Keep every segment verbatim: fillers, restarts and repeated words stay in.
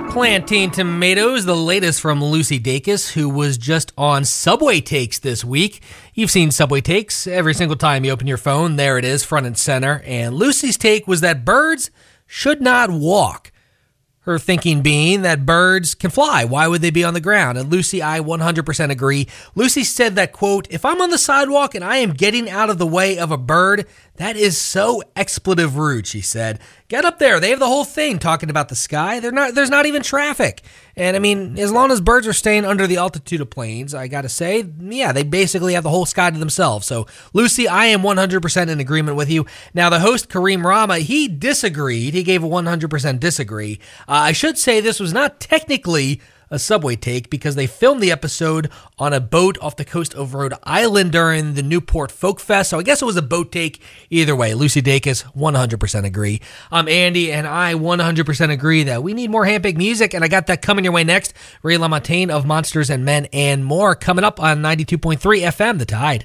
Planting tomatoes, the latest from Lucy Dacus, who was just on Subway Takes this week. You've seen Subway Takes every single time you open your phone. There it is, front and center. And Lucy's take was that birds should not walk. Her thinking being that birds can fly. Why would they be on the ground? And Lucy, I one hundred percent agree. Lucy said that, quote, if I'm on the sidewalk and I am getting out of the way of a bird, that is so expletive rude, she said. Get up there. They have the whole thing talking about the sky. They're not. There's not even traffic. And, I mean, as long as birds are staying under the altitude of planes, I got to say, yeah, they basically have the whole sky to themselves. So, Lucy, I am one hundred percent in agreement with you. Now, the host, Kareem Rama, he disagreed. He gave a one hundred percent disagree. Uh, I should say this was not technically a Subway Take because they filmed the episode on a boat off the coast of Rhode Island during the Newport Folk Fest. So I guess it was a boat take either way. Lucy Dacus, one hundred percent agree. I'm Andy, and I one hundred percent agree that we need more handpicked music, and I got that coming your way next. Ray LaMontagne of Monsters and Men and more coming up on ninety-two point three F M, The Tide.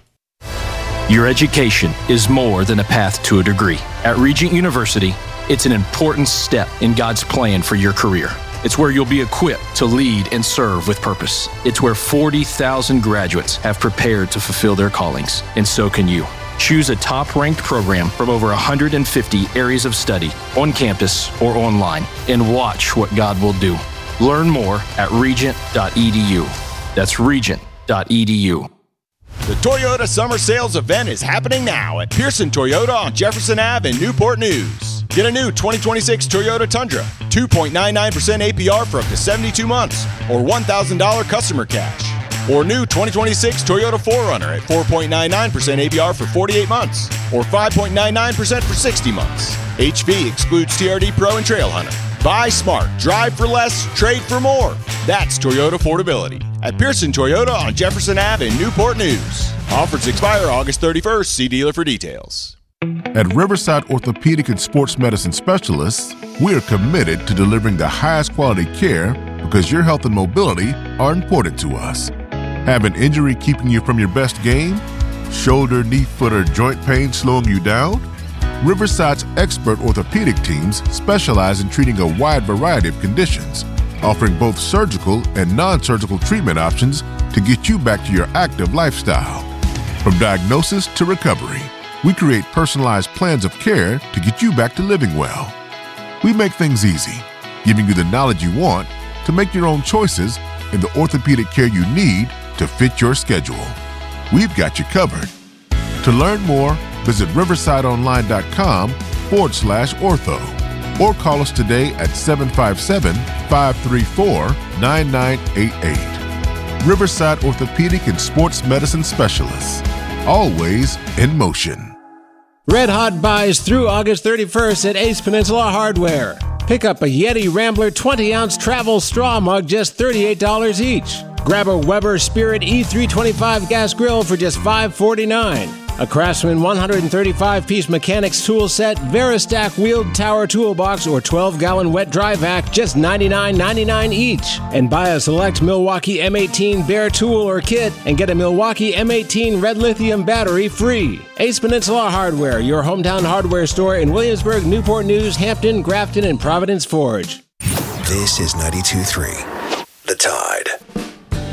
Your education is more than a path to a degree. At Regent University, it's an important step in God's plan for your career. It's where you'll be equipped to lead and serve with purpose. It's where forty thousand graduates have prepared to fulfill their callings, and so can you. Choose a top-ranked program from over one hundred fifty areas of study, on campus or online, and watch what God will do. Learn more at regent dot e d u. That's regent dot e d u. The Toyota Summer Sales event is happening now at Pearson Toyota on Jefferson Avenue in Newport News. Get a new twenty twenty-six Toyota Tundra, two point nine nine percent A P R for up to seventy-two months, or one thousand dollars customer cash. Or new twenty twenty-six Toyota four runner at four point nine nine percent A P R for forty-eight months, or five point nine nine percent for sixty months. H V excludes T R D Pro and Trail Hunter. Buy smart, drive for less, trade for more. That's Toyota affordability at Pearson Toyota on Jefferson Avenue in Newport News. Offers expire August thirty-first. See dealer for details. At Riverside Orthopedic and Sports Medicine Specialists, we are committed to delivering the highest quality care because your health and mobility are important to us. Have an injury keeping you from your best game? Shoulder, knee, foot, or joint pain slowing you down? Riverside's expert orthopedic teams specialize in treating a wide variety of conditions, offering both surgical and non-surgical treatment options to get you back to your active lifestyle. From diagnosis to recovery, we create personalized plans of care to get you back to living well. We make things easy, giving you the knowledge you want to make your own choices in the orthopedic care you need to fit your schedule. We've got you covered. To learn more, visit riversideonline.com forward slash ortho or call us today at seven five seven, five three four, nine nine eight eight. Riverside Orthopedic and Sports Medicine Specialists, always in motion. Red Hot buys through August thirty-first at Ace Peninsula Hardware. Pick up a Yeti Rambler twenty ounce travel straw mug, just thirty-eight dollars each. Grab a Weber Spirit E three twenty-five gas grill for just five forty-nine. A Craftsman one hundred thirty-five piece mechanics tool set, Veristack wheeled tower toolbox, or twelve gallon wet dry vac, just ninety-nine ninety-nine each. And buy a select Milwaukee M eighteen Bear tool or kit and get a Milwaukee M eighteen red lithium battery free. Ace Peninsula Hardware, your hometown hardware store in Williamsburg, Newport News, Hampton, Grafton, and Providence Forge. This is ninety-two point three The Tide.